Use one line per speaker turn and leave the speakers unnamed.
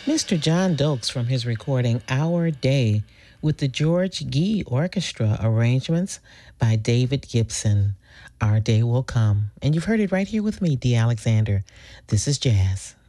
Mr. John Dokes from his recording Our Day with the George Gee Orchestra arrangements by David Gibson. Our day will come. And you've heard it right here with me, Dee Alexander. This is Jazz.